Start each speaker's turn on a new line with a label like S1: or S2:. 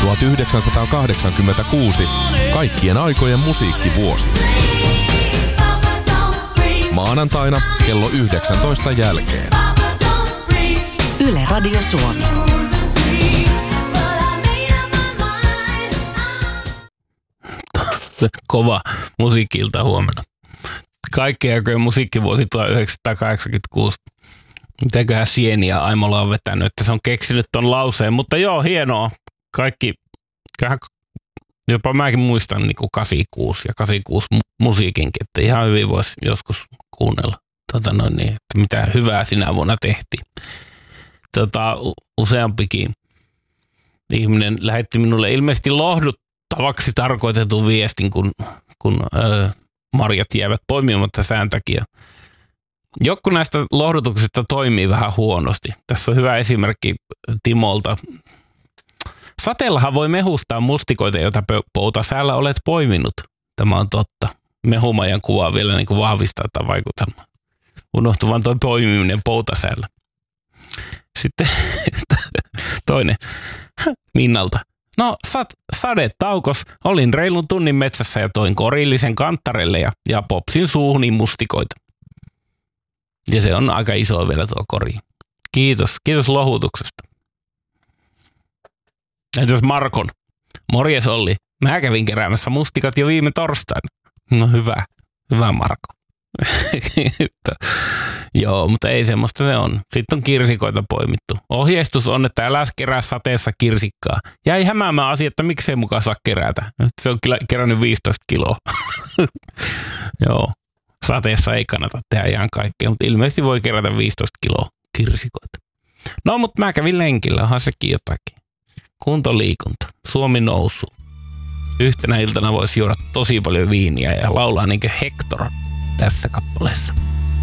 S1: 1986 kaikkien aikojen musiikkivuosi. Maanantaina kello 19 jälkeen.
S2: Yle Radio Suomi.
S3: Kova musiikki-ilta huomenna. Kaikkien aikojen musiikkivuosi 1986. Mitäköhän Sieni ja Aimola on vetänyt, että se on keksinyt ton lauseen. Mutta joo, hienoa. Kaikki, jopa mäkin muistan niin kuin 86 ja 86 musiikinkin, että ihan hyvin voisi joskus kuunnella, että mitä hyvää sinä vuonna tehtiin. Useampikin ihminen lähetti minulle ilmeisesti lohduttavaksi tarkoitetun viestin, kun marjat jäävät poimimatta sään takia. Joku näistä lohdutuksista toimii vähän huonosti. Tässä on hyvä esimerkki Timolta. Sateellahan voi mehustaa mustikoita, joita poutasäällä olet poiminut. Tämä on totta. Mehumajan kuvaa vielä niin kuin vahvistaa tätä vaikutelmaa. Unohtuu vaan toi poimiminen poutasäällä. Sitten toinen Minnalta. No, sadetaukos. Olin reilun tunnin metsässä ja toin korillisen kanttarelle ja popsin suuhuni mustikoita. Ja se on aika iso vielä tuo kori. Kiitos lohutuksesta. Entäs Markon? Morjes Olli. Mä kävin keräämässä mustikat jo viime torstaina. No hyvä Marko. Joo, mutta ei semmoista se on. Sitten on kirsikoita poimittu. Ohjeistus on, että älä kerää sateessa kirsikkaa. Jäi hämäämään asia, että miksei mukaan saa kerätä. Se on kyllä kerännyt 15 kiloa. Joo, sateessa ei kannata tehdä ihan kaikkea, mutta ilmeisesti voi kerätä 15 kiloa kirsikoita. No, mutta mä kävin lenkillä, onhan sekin jotakin. Kuntoliikunta, Suomi nousu. Yhtenä iltana voisi juoda tosi paljon viiniä ja laulaa niin kuin Hector tässä kappaleessa.